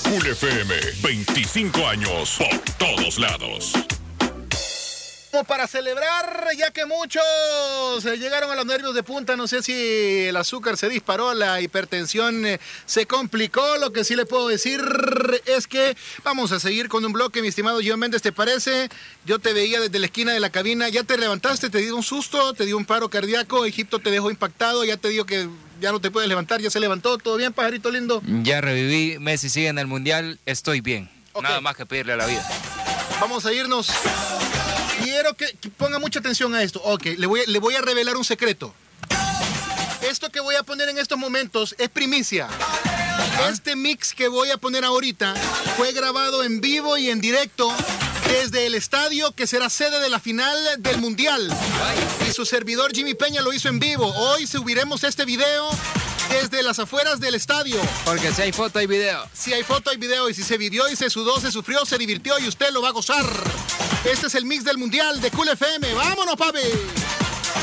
Cool FM, 25 años por todos lados. Como para celebrar, ya que muchos llegaron a los nervios de punta, no sé si el azúcar se disparó, la hipertensión se complicó. Lo que sí le puedo decir es que vamos a seguir con un bloque, mi estimado Gio Méndez, ¿te parece? Yo te veía desde la esquina de la cabina, ya te levantaste, te dio un susto, te dio un paro cardíaco, Egipto te dejó impactado, ya te digo que ya no te puedes levantar, ya se levantó, ¿todo bien, pajarito lindo? Ya reviví, Messi sigue en el Mundial, estoy bien. Okay. Nada más que pedirle a la vida. Vamos a irnos. Quiero que ponga mucha atención a esto. Ok, le voy a revelar un secreto. Esto que voy a poner en estos momentos es primicia. Este mix que voy a poner ahorita fue grabado en vivo y en directo desde el estadio que será sede de la final del Mundial. Y su servidor Jimmy Peña lo hizo en vivo. Hoy subiremos este video desde las afueras del estadio. Porque si hay foto hay video. Si hay foto hay video, y si se vivió y se sudó, se sufrió, se divirtió y usted lo va a gozar. Este es el mix del Mundial de Cool FM. ¡Vámonos, papi!